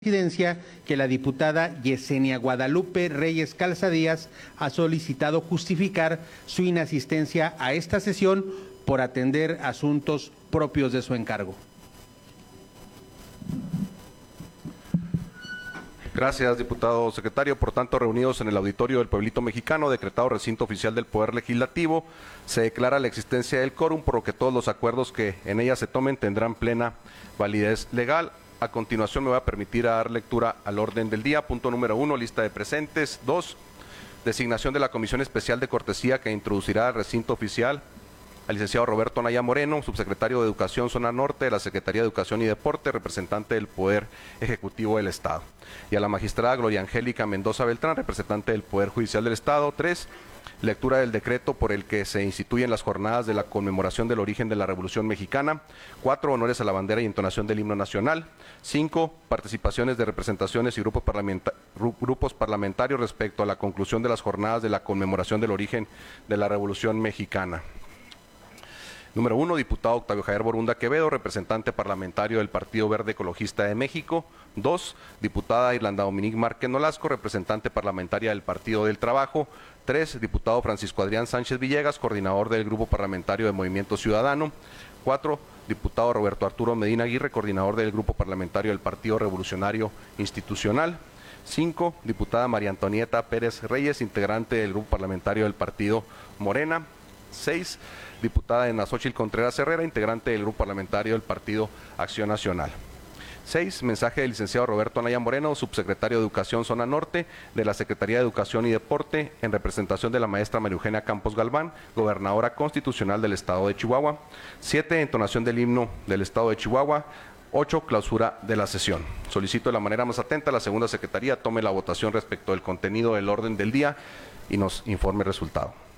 Presidencia que la diputada Yesenia Guadalupe Reyes Calzadías ha solicitado justificar su inasistencia a esta sesión por atender asuntos propios de su encargo. Gracias, diputado secretario. Por tanto, reunidos en el auditorio del Pueblito Mexicano, decretado recinto oficial del Poder Legislativo, se declara la existencia del quórum, por lo que todos los acuerdos que en ella se tomen tendrán plena validez legal. A continuación me voy a permitir dar lectura al orden del día. Punto número 1, lista de presentes. 2, designación de la Comisión Especial de Cortesía que introducirá al recinto oficial al licenciado Roberto Anaya Moreno, subsecretario de Educación Zona Norte de la Secretaría de Educación y Deporte, representante del Poder Ejecutivo del Estado. Y a la magistrada Gloria Angélica Mendoza Beltrán, representante del Poder Judicial del Estado. 3, lectura del decreto por el que se instituyen las jornadas de la conmemoración del origen de la Revolución Mexicana. 4, honores a la bandera y entonación del himno nacional. 5, participaciones de representaciones y grupos parlamentarios respecto a la conclusión de las jornadas de la conmemoración del origen de la Revolución Mexicana. Número 1, diputado Octavio Javier Borunda Quevedo, representante parlamentario del Partido Verde Ecologista de México. 2, diputada Irlanda Dominique Márquez Nolasco, representante parlamentaria del Partido del Trabajo. 3, diputado Francisco Adrián Sánchez Villegas, coordinador del Grupo Parlamentario de Movimiento Ciudadano. 4, diputado Roberto Arturo Medina Aguirre, coordinador del Grupo Parlamentario del Partido Revolucionario Institucional. 5, diputada María Antonieta Pérez Reyes, integrante del Grupo Parlamentario del Partido Morena. 6, diputada Ana Xóchitl Contreras Herrera, integrante del Grupo Parlamentario del Partido Acción Nacional. 6, mensaje del licenciado Roberto Anaya Moreno, subsecretario de Educación Zona Norte de la Secretaría de Educación y Deporte, en representación de la maestra María Eugenia Campos Galván, gobernadora constitucional del Estado de Chihuahua. 7, entonación del himno del Estado de Chihuahua. 8, clausura de la sesión. Solicito de la manera más atenta a la segunda secretaría tome la votación respecto del contenido del orden del día y nos informe el resultado.